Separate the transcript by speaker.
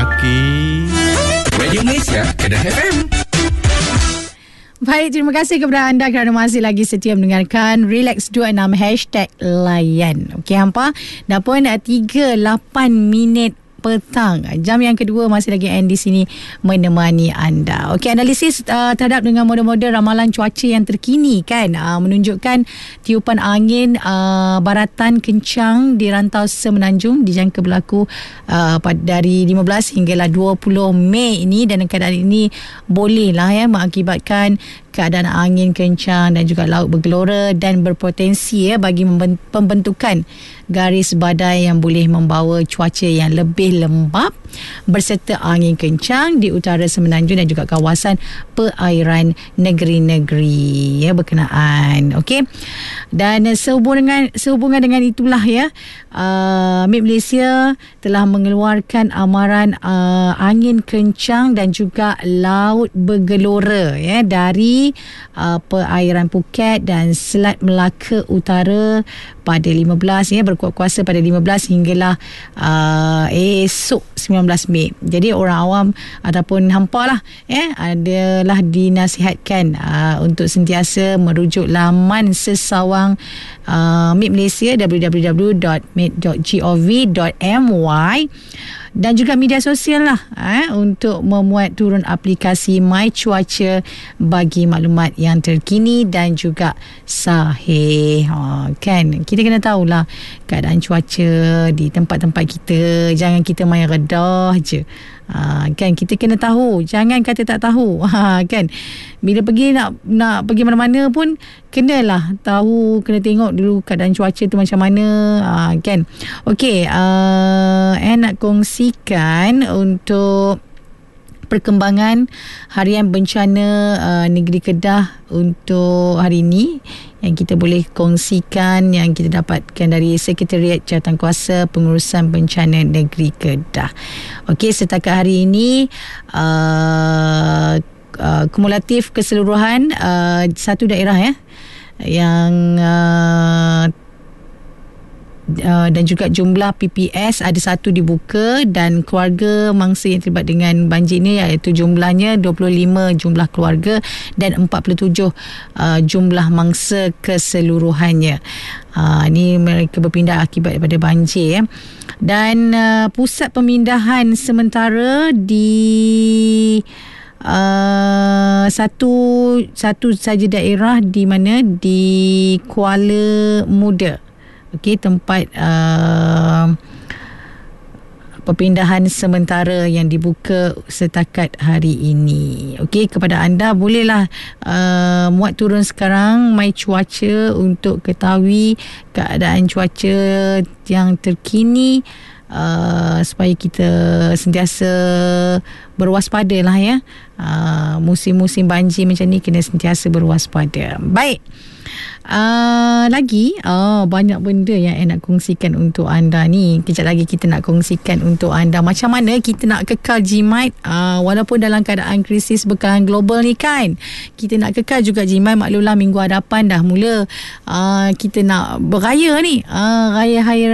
Speaker 1: Okey. Radio Malaysia, Kedah FM.
Speaker 2: Baik, terima kasih kepada anda kerana masih lagi setia mendengarkan Relax26 #layan. Okey hampa, dah pun 3:08 petang. Jam yang kedua masih lagi Andy sini menemani anda. Okey, analisis terhadap dengan moda-moda ramalan cuaca yang terkini kan menunjukkan tiupan angin baratan kencang di rantau Semenanjung dijangka berlaku dari 15 hinggalah 20 Mei ini, dan keadaan ini bolehlah mengakibatkan keadaan angin kencang dan juga laut bergelora dan berpotensi bagi pembentukan garis badai yang boleh membawa cuaca yang lebih lembap berserta angin kencang di utara Semenanjung dan juga kawasan perairan negeri-negeri berkenaan. Okey. Dan sehubungan dengan itulah MIT Malaysia telah mengeluarkan amaran angin kencang dan juga laut bergelora dari perairan Phuket dan Selat Melaka Utara pada 15 berkuat kuasa pada 15 hinggalah esok 19 Mei. Jadi orang awam ataupun hampa lah adalah dinasihatkan untuk sentiasa merujuk laman sesawang MIT Malaysia www.mit.gov.my dan juga media sosial lah untuk memuat turun aplikasi My Cuaca bagi maklumat yang terkini dan juga sahih. Kan kita kena tahulah keadaan cuaca di tempat-tempat kita, jangan kita main redah je. Kan kita kena tahu, jangan kata tak tahu. Kan bila pergi nak pergi mana-mana pun kenalah tahu, kena tengok dulu keadaan cuaca tu macam mana. Kan okey, nak kongsikan untuk perkembangan harian bencana negeri Kedah untuk hari ini yang kita boleh kongsikan, yang kita dapatkan dari Sekretariat Jawatankuasa Pengurusan Bencana Negeri Kedah. Okey, setakat hari ini kumulatif keseluruhan satu daerah yang dan juga jumlah PPS ada 1 dibuka, dan keluarga mangsa yang terlibat dengan banjir ini iaitu jumlahnya 25 jumlah keluarga dan 47 jumlah mangsa keseluruhannya. Ini mereka berpindah akibat daripada banjir dan pusat pemindahan sementara di satu saja daerah di mana di Kuala Muda. Okey, tempat perpindahan sementara yang dibuka setakat hari ini. Okey, kepada anda bolehlah muat turun sekarang My Cuaca untuk ketahui keadaan cuaca yang terkini supaya kita sentiasa berwaspada lah musim-musim banjir macam ni kena sentiasa berwaspada. Baik. Lagi banyak benda yang nak kongsikan untuk anda ni. Kejap lagi kita nak kongsikan untuk anda macam mana kita nak kekal jimat walaupun dalam keadaan krisis bekalan global ni kan. Kita nak kekal juga jimat. Maklumlah minggu hadapan dah mula kita nak beraya ni, raya